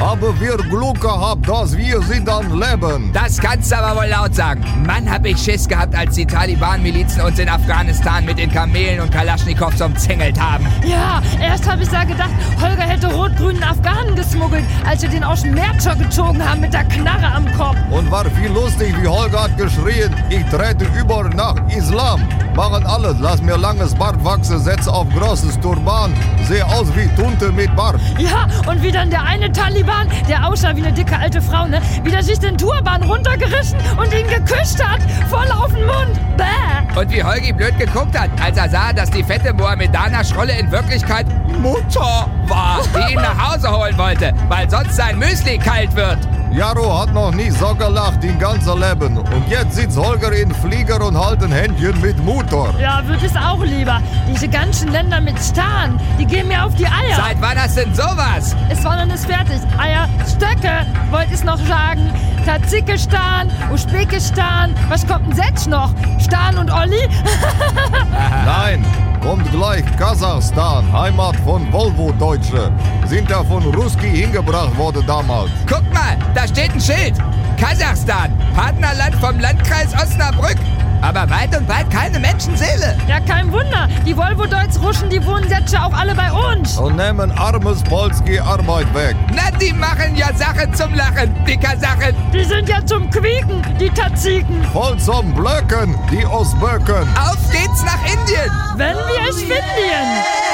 Haben wir Glück gehabt, dass wir sie dann leben. Das kannst du aber wohl laut sagen. Mann, hab ich Schiss gehabt, als die Taliban-Milizen uns in Afghanistan mit den Kamelen und Kalaschnikows umzingelt haben. Ja, erst habe ich da gedacht, Holger hätte rot-grünen Afghanen geschmuggelt, als wir den aus dem Märzer gezogen haben mit der Knarre am Kopf. Und war viel lustig, wie Holger hat geschrien, ich trete über nach Islam. Machen alles, lass mir langes Bart wachsen, setze auf großes Turban, sehe aus wie Tunte mit Bart. Ja, und wie dann der eine Taliban, der aussah wie eine dicke alte Frau, ne, wie der sich den Turban runtergerissen und ihn geküsst hat, voll auf den Mund. Bäh. Und wie Holgi blöd geguckt hat, als er sah, dass die fette Mohammedaner-Schrolle in Wirklichkeit Mutter war, die ihn nach Hause holen wollte, weil sonst sein Müsli kalt wird. Jaro hat noch nie so gelacht in ganzem Leben. Und jetzt sitzt Holger in Flieger und hält ein Händchen mit Motor. Ja, würde es auch lieber. Diese ganzen Länder mit Stan, die gehen mir auf die Eier. Seit wann hast denn sowas? Es war noch nicht fertig. Eier, Stöcke, wollte ich noch sagen. Tadschikistan, Usbekistan. Was kommt denn jetzt noch? Stan und Olli? Nein, kommt gleich Kasachstan, Heimat von Volvo-Deutsche. Sind ja von Ruski hingebracht worden damals. Guck mal, da steht ein Schild. Kasachstan, Partnerland vom Landkreis Osnabrück. Aber weit und weit keine Menschenseele. Ja, kein Wunder. Die Volvo-Deutsch-Russen, die wohnen jetzt ja auch alle bei uns. Und nehmen armes Polski Arbeit weg. Na, die machen ja Sachen zum Lachen, die Kasachen. Die sind ja zum Quieken, die Tadschiken. Voll zum Blöcken, die Ostböcken. Auf geht's nach Indien. Wenn wir es finden.